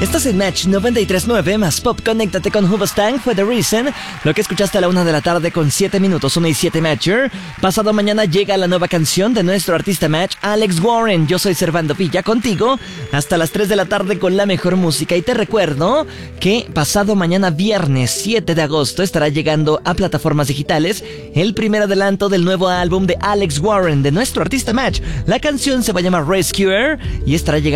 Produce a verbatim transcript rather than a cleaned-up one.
Estás en Match noventa y tres punto nueve más Pop. Conéctate con Hoobastank, fue The Reason. Lo que escuchaste a la una de la tarde con siete minutos, una y siete Matcher. Pasado mañana llega la nueva canción de nuestro artista Match, Alex Warren. Yo soy Servando Villa, contigo hasta las tres de la tarde con la mejor música. Y te recuerdo que pasado mañana viernes siete de agosto estará llegando a plataformas digitales el primer adelanto del nuevo álbum de Alex Warren, de nuestro artista Match. La canción se va a llamar Rescuer y estará llegando